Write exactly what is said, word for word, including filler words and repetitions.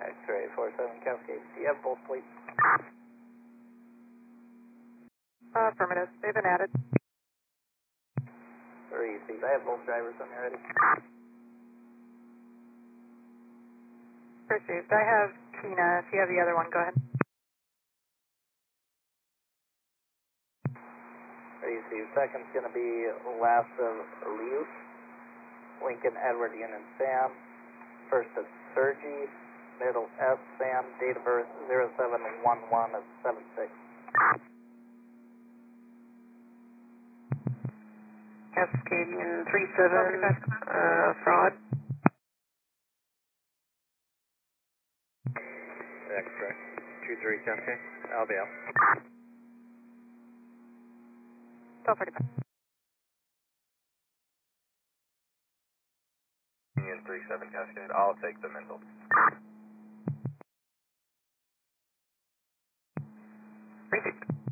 X-ray four seven Cascade. Do you have both plates? Uh, affirmative. They've been added. Received. I have both drivers when you're ready. Received. I have Tina. If you have the other one, go ahead. Received. Second's going to be last of Elius, Lincoln, Edward, Union, Sam. First is Sergi, middle S, Sam, date of birth zero seven one one seven six. Cascadian three seven, uh, fraud. X-ray two three Cascade. I'll be out. twelve forty-five. Union three seven Cascade. I'll take the mental. Received.